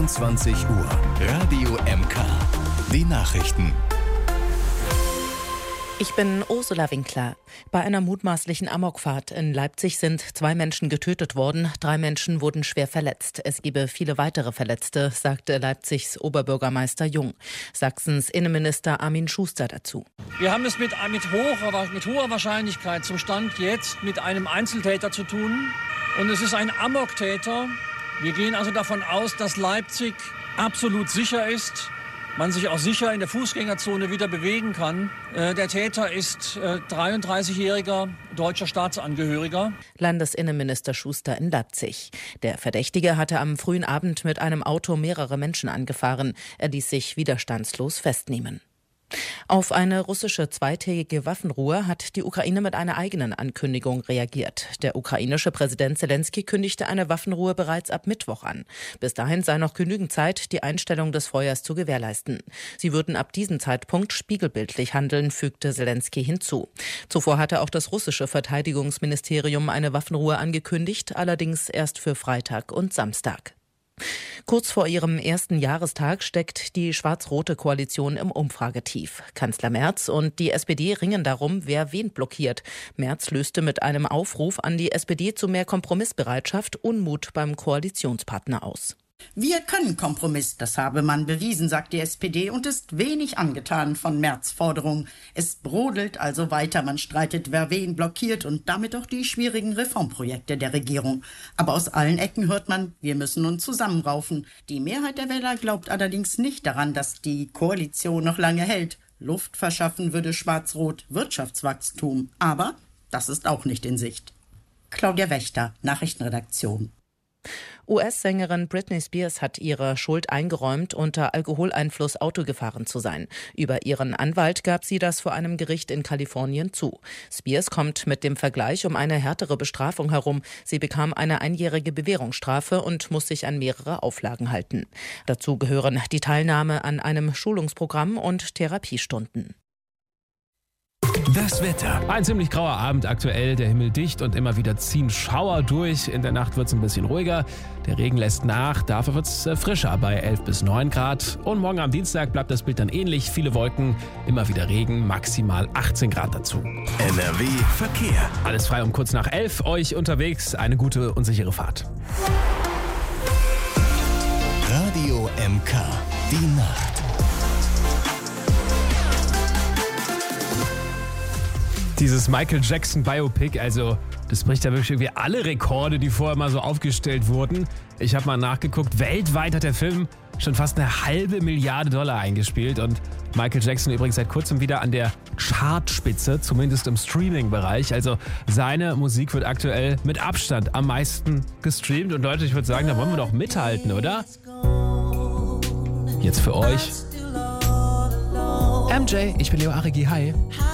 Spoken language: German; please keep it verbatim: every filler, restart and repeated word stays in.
zwanzig Uhr. Radio M K. Die Nachrichten. Ich bin Ursula Winkler. Bei einer mutmaßlichen Amokfahrt in Leipzig sind zwei Menschen getötet worden, drei Menschen wurden schwer verletzt. Es gebe viele weitere Verletzte, sagte Leipzigs Oberbürgermeister Jung. Sachsens Innenminister Armin Schuster dazu. Wir haben es mit, mit, hoher, mit hoher Wahrscheinlichkeit zum Stand jetzt mit einem Einzeltäter zu tun. Und es ist ein Amoktäter. Wir gehen also davon aus, dass Leipzig absolut sicher ist. Man sich auch sicher in der Fußgängerzone wieder bewegen kann. Äh, der Täter ist äh, dreiunddreißigjähriger deutscher Staatsangehöriger. Landesinnenminister Schuster in Leipzig. Der Verdächtige hatte am frühen Abend mit einem Auto mehrere Menschen angefahren. Er ließ sich widerstandslos festnehmen. Auf eine russische zweitägige Waffenruhe hat die Ukraine mit einer eigenen Ankündigung reagiert. Der ukrainische Präsident Zelensky kündigte eine Waffenruhe bereits ab Mittwoch an. Bis dahin sei noch genügend Zeit, die Einstellung des Feuers zu gewährleisten. Sie würden ab diesem Zeitpunkt spiegelbildlich handeln, fügte Zelensky hinzu. Zuvor hatte auch das russische Verteidigungsministerium eine Waffenruhe angekündigt, allerdings erst für Freitag und Samstag. Kurz vor ihrem ersten Jahrestag steckt die schwarz-rote Koalition im Umfragetief. Kanzler Merz und die S P D ringen darum, wer wen blockiert. Merz löste mit einem Aufruf an die S P D zu mehr Kompromissbereitschaft Unmut beim Koalitionspartner aus. Wir können Kompromiss, das habe man bewiesen, sagt die S P D und ist wenig angetan von Merz' Forderung. Es brodelt also weiter, man streitet, wer wen blockiert und damit auch die schwierigen Reformprojekte der Regierung. Aber aus allen Ecken hört man, wir müssen uns zusammenraufen. Die Mehrheit der Wähler glaubt allerdings nicht daran, dass die Koalition noch lange hält. Luft verschaffen würde Schwarz-Rot Wirtschaftswachstum, aber das ist auch nicht in Sicht. Claudia Wächter, Nachrichtenredaktion. U S-Sängerin Britney Spears hat ihre Schuld eingeräumt, unter Alkoholeinfluss Auto gefahren zu sein. Über ihren Anwalt gab sie das vor einem Gericht in Kalifornien zu. Spears kommt mit dem Vergleich um eine härtere Bestrafung herum. Sie bekam eine einjährige Bewährungsstrafe und muss sich an mehrere Auflagen halten. Dazu gehören die Teilnahme an einem Schulungsprogramm und Therapiestunden. Das Wetter. Ein ziemlich grauer Abend aktuell, der Himmel dicht und immer wieder ziehen Schauer durch. In der Nacht wird es ein bisschen ruhiger, der Regen lässt nach, dafür wird es frischer bei elf bis neun Grad. Und morgen am Dienstag bleibt das Bild dann ähnlich, viele Wolken, immer wieder Regen, maximal achtzehn Grad dazu. N R W Verkehr. Alles frei um kurz nach elf, euch unterwegs, eine gute und sichere Fahrt. Radio M K, die Nacht. Dieses Michael Jackson Biopic, also das bricht ja wirklich irgendwie alle Rekorde, die vorher mal so aufgestellt wurden. Ich habe mal nachgeguckt, weltweit hat der Film schon fast eine halbe Milliarde Dollar eingespielt und Michael Jackson übrigens seit kurzem wieder an der Chartspitze, zumindest im Streaming-Bereich. Also seine Musik wird aktuell mit Abstand am meisten gestreamt und Leute, ich würde sagen, da wollen wir doch mithalten, oder? Jetzt für euch M J, ich bin Leo Arigi, hi.